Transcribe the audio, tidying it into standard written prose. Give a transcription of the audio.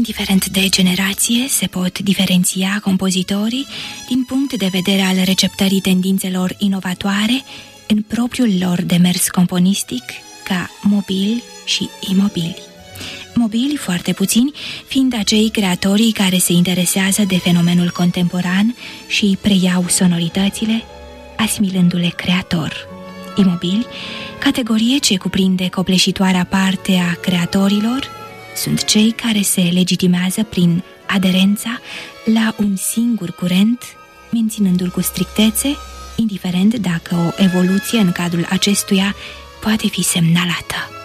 Indiferent de generație, se pot diferenția compozitorii din punct de vedere al receptării tendințelor inovatoare în propriul lor demers componistic, ca mobili și imobili. Mobili foarte puțini, fiind acei creatorii care se interesează de fenomenul contemporan și preiau sonoritățile, asimilându-le creator. Imobili, categorie ce cuprinde copleșitoarea parte a creatorilor, sunt cei care se legitimează prin aderența la un singur curent, menținându-l cu strictețe, indiferent dacă o evoluție în cadrul acestuia poate fi semnalată.